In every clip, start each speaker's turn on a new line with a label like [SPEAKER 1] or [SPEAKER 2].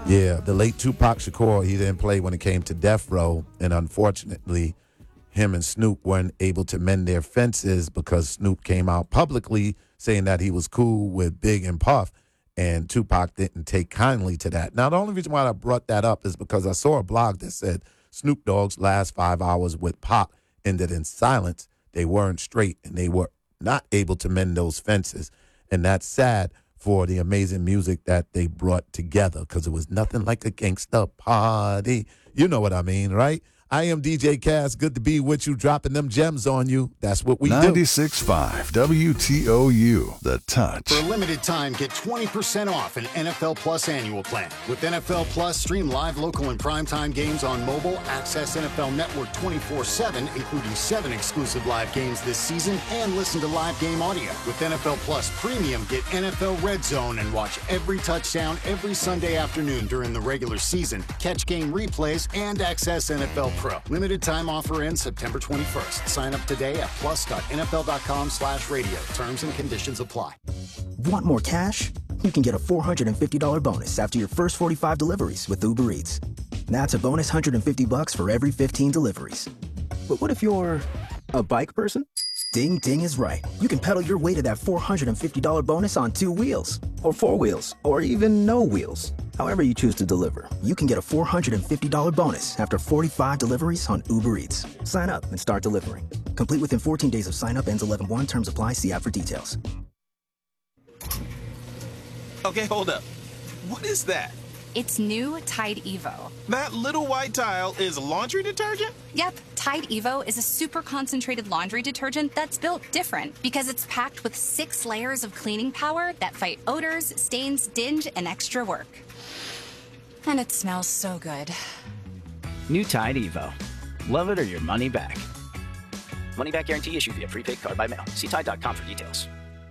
[SPEAKER 1] Yeah, the late Tupac Shakur, he didn't play when it came to Death Row, and unfortunately, him and Snoop weren't able to mend their fences because Snoop came out publicly saying that he was cool with Big and Puff, and Tupac didn't take kindly to that. Now, the only reason why I brought that up is because I saw a blog that said Snoop Dogg's last 5 hours with Pac ended in silence. They weren't straight, and they were not able to mend those fences, and that's sad for the amazing music that they brought together, because it was nothing like a gangsta party. You know what I mean, right? I am DJ Cass. Good to be with you, dropping them gems on you. That's what we do.
[SPEAKER 2] 96.5 WTOU, The Touch.
[SPEAKER 3] For a limited time, get 20% off an NFL Plus annual plan. With NFL Plus, stream live, local, and primetime games on mobile, access NFL Network 24/7, including 7 exclusive live games this season, and listen to live game audio. With NFL Plus Premium, get NFL Red Zone and watch every touchdown every Sunday afternoon during the regular season, catch game replays, and access NFL Pro. Limited time offer ends September 21st. Sign up today at plus.nfl.com/radio. Terms and conditions apply.
[SPEAKER 4] Want more cash? You can get a $450 bonus after your first 45 deliveries with Uber Eats. That's a bonus $150 for every 15 deliveries. But what if you're a bike person? Ding Ding is right. You can pedal your way to that $450 bonus on 2 wheels, or 4 wheels, or even no wheels. However you choose to deliver, you can get a $450 bonus after 45 deliveries on Uber Eats. Sign up and start delivering. Complete within 14 days of sign up. Ends 11/1. Terms apply. See app for details.
[SPEAKER 5] Okay, hold up. What is that?
[SPEAKER 6] It's new Tide Evo.
[SPEAKER 5] That little white tile is laundry detergent?
[SPEAKER 6] Yep, Tide Evo is a super concentrated laundry detergent that's built different because it's packed with 6 layers of cleaning power that fight odors, stains, dinge, and extra work. And it smells so good.
[SPEAKER 7] New Tide Evo. Love it or your money back. Money back guarantee issued via prepaid card by mail. See Tide.com for details.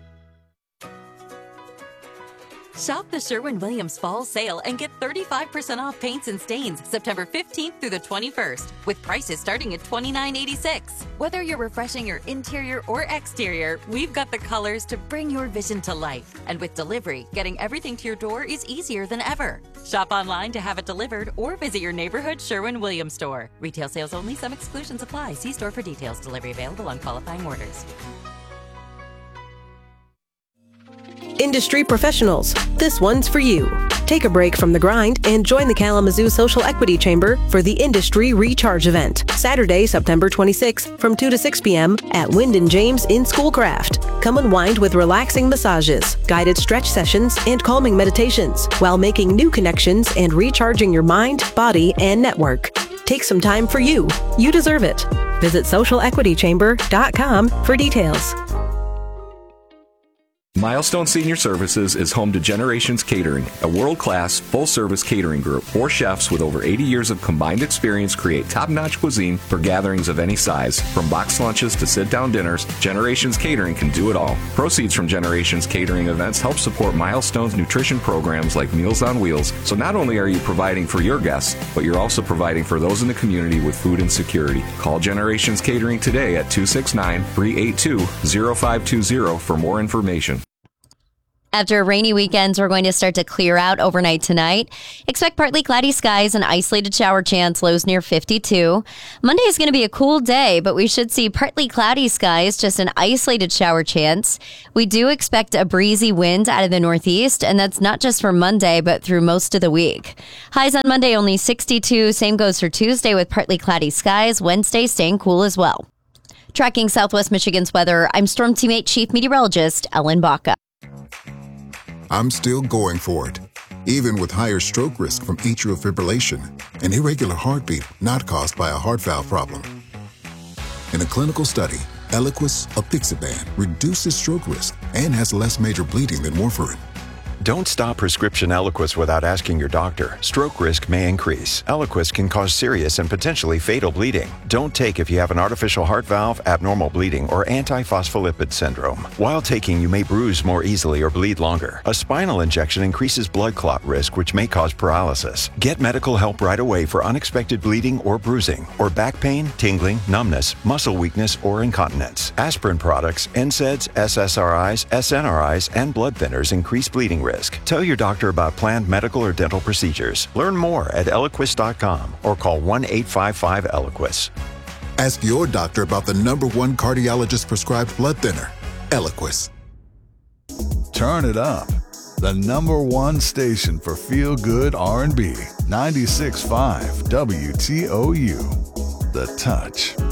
[SPEAKER 8] Shop the Sherwin-Williams Fall Sale and get 35% off paints and stains September 15th through the 21st, with prices starting at $29.86. Whether you're refreshing your interior or exterior, we've got the colors to bring your vision to life. And with delivery, getting everything to your door is easier than ever. Shop online to have it delivered or visit your neighborhood Sherwin-Williams store. Retail sales only. Some exclusions apply. See store for details. Delivery available on qualifying orders.
[SPEAKER 9] Industry professionals, this one's for you. Take a break from the grind and join the Kalamazoo Social Equity Chamber for the Industry Recharge event, Saturday, September 26th from 2 to 6 p.m. at Wyndon James in Schoolcraft. Come unwind with relaxing massages, guided stretch sessions, and calming meditations while making new connections and recharging your mind, body, and network. Take some time for you. You deserve it. Visit socialequitychamber.com for details.
[SPEAKER 10] Milestone Senior Services is home to Generations Catering, a world-class, full-service catering group. 4 chefs with over 80 years of combined experience create top-notch cuisine for gatherings of any size. From boxed lunches to sit-down dinners, Generations Catering can do it all. Proceeds from Generations Catering events help support Milestone's nutrition programs like Meals on Wheels. So not only are you providing for your guests, but you're also providing for those in the community with food insecurity. Call Generations Catering today at 269-382-0520 for more information.
[SPEAKER 11] After rainy weekends, we're going to start to clear out overnight tonight. Expect partly cloudy skies and isolated shower chance, lows near 52. Monday is going to be a cool day, but we should see partly cloudy skies, just an isolated shower chance. We do expect a breezy wind out of the northeast, and that's not just for Monday, but through most of the week. Highs on Monday only 62. Same goes for Tuesday with partly cloudy skies. Wednesday staying cool as well. Tracking Southwest Michigan's weather, I'm Storm Team 8 Chief Meteorologist Ellen Baca.
[SPEAKER 12] I'm still going for it, even with higher stroke risk from atrial fibrillation, an irregular heartbeat not caused by a heart valve problem. In a clinical study, Eliquis apixaban reduces stroke risk and has less major bleeding than warfarin.
[SPEAKER 13] Don't stop prescription Eliquis without asking your doctor. Stroke risk may increase. Eliquis can cause serious and potentially fatal bleeding. Don't take if you have an artificial heart valve, abnormal bleeding, or antiphospholipid syndrome. While taking, you may bruise more easily or bleed longer. A spinal injection increases blood clot risk, which may cause paralysis. Get medical help right away for unexpected bleeding or bruising, or back pain, tingling, numbness, muscle weakness, or incontinence. Aspirin products, NSAIDs, SSRIs, SNRIs, and blood thinners increase bleeding risk. risk. Tell your doctor about planned medical or dental procedures. Learn more at Eliquis.com or call 1-855-ELIQUIS.
[SPEAKER 12] Ask your doctor about the #1 cardiologist-prescribed blood thinner, Eliquis.
[SPEAKER 2] Turn it up. The #1 station for feel-good R&B. 96.5 WTOU. The Touch.